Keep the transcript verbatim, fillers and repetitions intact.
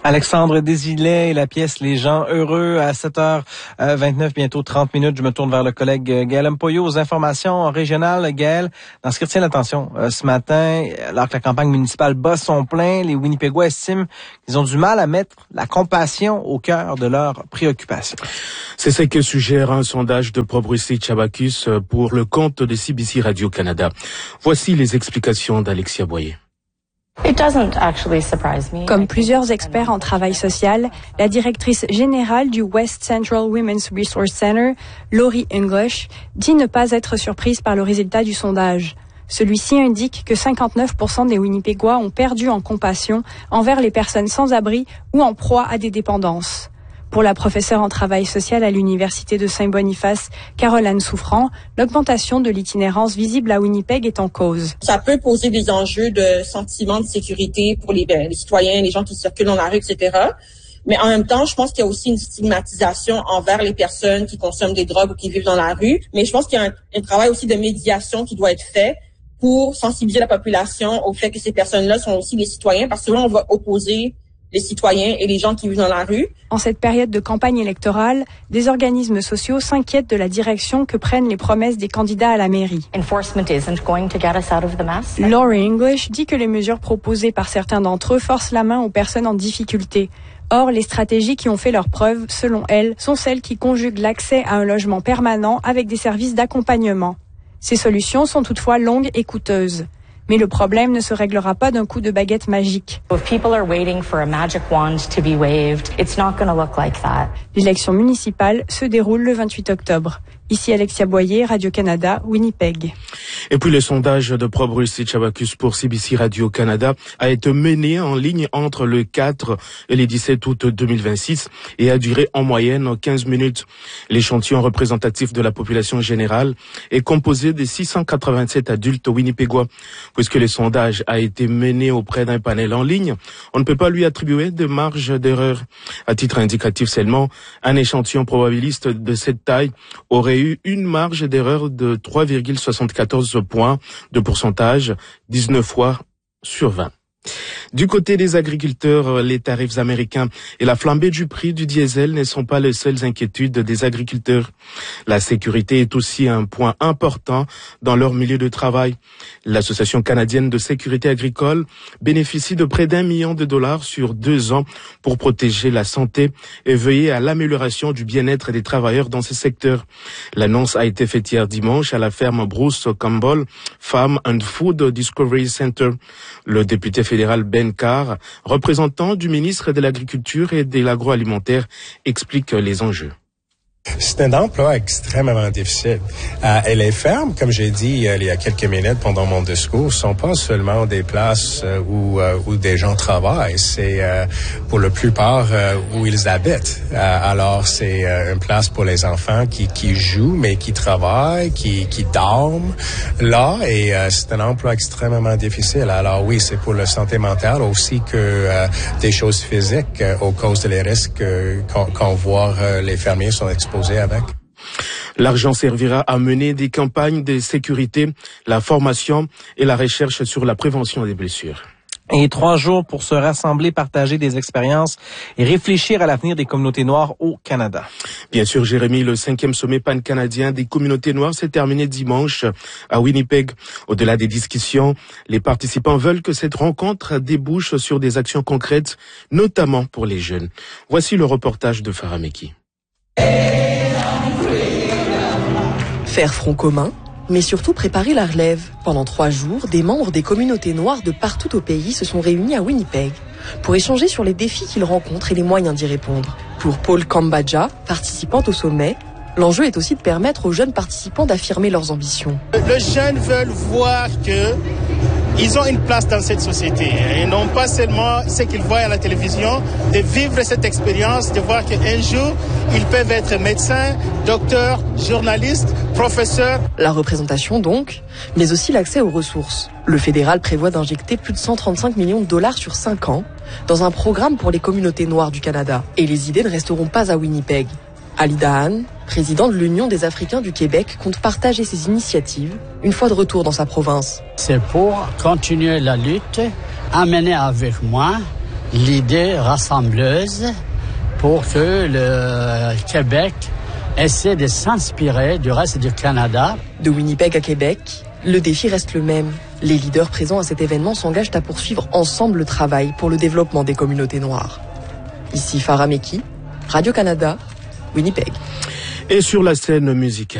Alexandre Desilets et la pièce Les gens heureux à sept heures vingt-neuf, bientôt trente minutes. Je me tourne vers le collègue Gaël Mpoyo aux informations régionales. Gaël, dans ce qui retient l'attention euh, ce matin, alors que la campagne municipale bat son plein, les Winnipégois estiment qu'ils ont du mal à mettre la compassion au cœur de leurs préoccupations. C'est ce que suggère un sondage de Probrussy Chabacus pour le compte de C B C Radio-Canada. Voici les explications d'Alexia Boyer. Comme plusieurs experts en travail social, la directrice générale du West Central Women's Resource Center, Laurie English, dit ne pas être surprise par le résultat du sondage. Celui-ci indique que cinquante-neuf pour cent des Winnipégois ont perdu en compassion envers les personnes sans abri ou en proie à des dépendances. Pour la professeure en travail social à l'Université de Saint-Boniface, Caroline Souffrant, l'augmentation de l'itinérance visible à Winnipeg est en cause. Ça peut poser des enjeux de sentiment de sécurité pour les, les citoyens, les gens qui circulent dans la rue, et cetera. Mais en même temps, je pense qu'il y a aussi une stigmatisation envers les personnes qui consomment des drogues ou qui vivent dans la rue. Mais je pense qu'il y a un, un travail aussi de médiation qui doit être fait pour sensibiliser la population au fait que ces personnes-là sont aussi des citoyens, parce que souvent on va opposer les citoyens et les gens qui vivent dans la rue. En cette période de campagne électorale, des organismes sociaux s'inquiètent de la direction que prennent les promesses des candidats à la mairie. Laurie English dit que les mesures proposées par certains d'entre eux forcent la main aux personnes en difficulté. Or, les stratégies qui ont fait leurs preuves, selon elle, sont celles qui conjuguent l'accès à un logement permanent avec des services d'accompagnement. Ces solutions sont toutefois longues et coûteuses. Mais le problème ne se réglera pas d'un coup de baguette magique. L'élection municipale se déroule le vingt-huit octobre. Ici Alexia Boyer, Radio-Canada, Winnipeg. Et puis le sondage de Probrussy Chabacus pour C B C Radio-Canada a été mené en ligne entre le quatre et le dix-sept août deux mille vingt-six et a duré en moyenne quinze minutes. L'échantillon représentatif de la population générale est composé de six cent quatre-vingt-sept adultes winnipégois. Puisque le sondage a été mené auprès d'un panel en ligne, on ne peut pas lui attribuer de marge d'erreur. À titre indicatif seulement, un échantillon probabiliste de cette taille aurait eu une marge d'erreur de trois virgule soixante-quatorze points de pourcentage, dix-neuf fois sur vingt. Du côté des agriculteurs, les tarifs américains et la flambée du prix du diesel ne sont pas les seules inquiétudes des agriculteurs. La sécurité est aussi un point important dans leur milieu de travail. L'Association canadienne de sécurité agricole bénéficie de près d'un million de dollars sur deux ans pour protéger la santé et veiller à l'amélioration du bien-être des travailleurs dans ce secteur. L'annonce a été faite hier dimanche à la ferme Bruce Campbell Farm and Food Discovery Center. Le député fédéral Ben Carr, représentant du ministre de l'Agriculture et de l'Agroalimentaire, explique les enjeux. C'est un emploi extrêmement difficile. Euh, et les fermes, comme j'ai dit euh, il y a quelques minutes pendant mon discours, sont pas seulement des places euh, où, euh, où des gens travaillent. C'est euh, pour la plupart euh, où ils habitent. Euh, alors c'est euh, une place pour les enfants qui, qui jouent, mais qui travaillent, qui, qui dorment là. Et euh, c'est un emploi extrêmement difficile. Alors oui, c'est pour la santé mentale aussi que euh, des choses physiques euh, aux causes des risques euh, qu'on, qu'on voit euh, les fermiers sont exposés. Avec. L'argent servira à mener des campagnes de sécurité, la formation et la recherche sur la prévention des blessures. Et trois jours pour se rassembler, partager des expériences et réfléchir à l'avenir des communautés noires au Canada. Bien sûr, Jérémy, le cinquième sommet pan-canadien des communautés noires s'est terminé dimanche à Winnipeg. Au-delà des discussions, les participants veulent que cette rencontre débouche sur des actions concrètes, notamment pour les jeunes. Voici le reportage de Farah Meki. Faire front commun, mais surtout préparer la relève. Pendant trois jours, des membres des communautés noires de partout au pays se sont réunis à Winnipeg pour échanger sur les défis qu'ils rencontrent et les moyens d'y répondre. Pour Paul Kambadja, participante au sommet, l'enjeu est aussi de permettre aux jeunes participants d'affirmer leurs ambitions. Les jeunes veulent voir que ils ont une place dans cette société et non pas seulement ce qu'ils voient à la télévision, de vivre cette expérience, de voir qu'un jour, ils peuvent être médecins, docteurs, journalistes, professeurs. La représentation donc, mais aussi l'accès aux ressources. Le fédéral prévoit d'injecter plus de cent trente-cinq millions de dollars sur cinq ans dans un programme pour les communautés noires du Canada. Et les idées ne resteront pas à Winnipeg. Ali Dahan, président de l'Union des Africains du Québec, compte partager ses initiatives une fois de retour dans sa province. C'est pour continuer la lutte, amener avec moi l'idée rassembleuse pour que le Québec essaie de s'inspirer du reste du Canada. De Winnipeg à Québec, le défi reste le même. Les leaders présents à cet événement s'engagent à poursuivre ensemble le travail pour le développement des communautés noires. Ici Farah Meki, Radio-Canada, Winnipeg. Et sur la scène musicale.